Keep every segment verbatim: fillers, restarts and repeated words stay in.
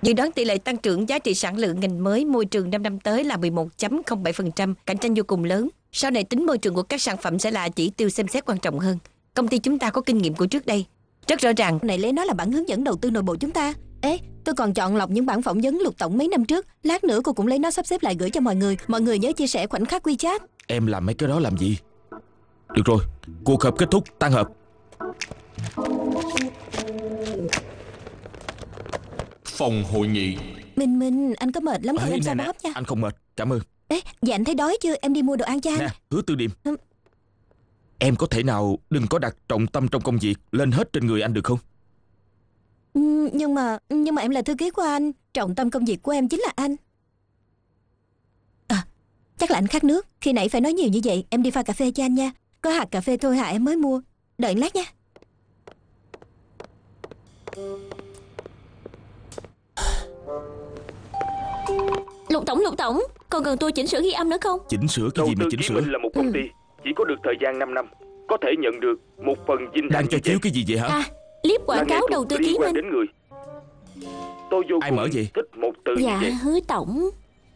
Dự đoán tỷ lệ tăng trưởng giá trị sản lượng ngành mới môi trường năm năm tới là mười một phẩy không bảy phần trăm, cạnh tranh vô cùng lớn. Sau này tính môi trường của các sản phẩm sẽ là chỉ tiêu xem xét quan trọng hơn. Công ty chúng ta có kinh nghiệm của trước đây. Rất rõ ràng, này lấy nó là bản hướng dẫn đầu tư nội bộ chúng ta. Ê, tôi còn chọn lọc những bản phỏng vấn Lục tổng mấy năm trước. Lát nữa cô cũng lấy nó sắp xếp lại gửi cho mọi người. Mọi người nhớ chia sẻ khoảnh khắc WeChat. Em làm mấy cái đó làm gì? Được rồi, cuộc họp kết thúc, tan họp. Phòng hội nghị. Minh Minh, anh có mệt lắm không? Em sao bóp nha. Anh không mệt, cảm ơn. Ê, dạ anh thấy đói chưa? Em đi mua đồ ăn cho anh. Nè, Hứa Tư Điềm, ừ. Em có thể nào đừng có đặt trọng tâm trong công việc lên hết trên người anh được không? ừ, Nhưng mà Nhưng mà em là thư ký của anh. Trọng tâm công việc của em chính là anh. À, chắc là anh khát nước. Khi nãy phải nói nhiều như vậy. Em đi pha cà phê cho anh nha. Có hạt cà phê thôi hả, em mới mua. Đợi lát nha. Lục tổng, Lục tổng, còn cần tôi chỉnh sửa ghi âm nữa không? Chỉnh sửa cái gì mà chỉnh sửa? Mình là một công ty chỉ có được thời gian năm năm, có thể nhận được một phần dinh Đang cho chiếu cái gì vậy hả? À, clip quảng cáo đầu tư ký Minh. đến người. Tôi vô Ai cùng mở gì? thích một từ Dạ như vậy. Hứa tổng.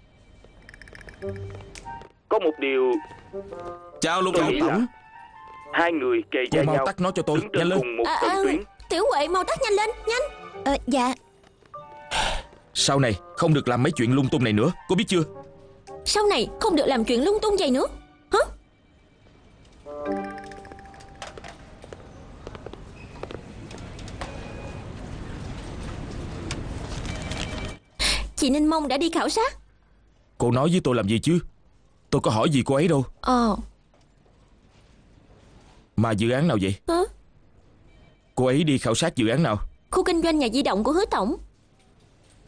Có một điều Chào Lục tôi tổng. nghĩ là hai người kề Cô vai mau nhau, tắt nó cho tôi, đứng nhanh trên lên. cùng một À, trận à, tuyến. Tiểu Huệ mau tắt nhanh lên, nhanh. Ờ, dạ. Sau này không được làm mấy chuyện lung tung này nữa, cô biết chưa? Sau này không được làm chuyện lung tung vậy nữa. Hả? Chị Ninh Mông đã đi khảo sát. Cô nói với tôi làm gì chứ? Tôi có hỏi gì cô ấy đâu. Ờ. Mà dự án nào vậy? Hả? Cô ấy đi khảo sát dự án nào? Khu kinh doanh nhà di động của Hứa tổng.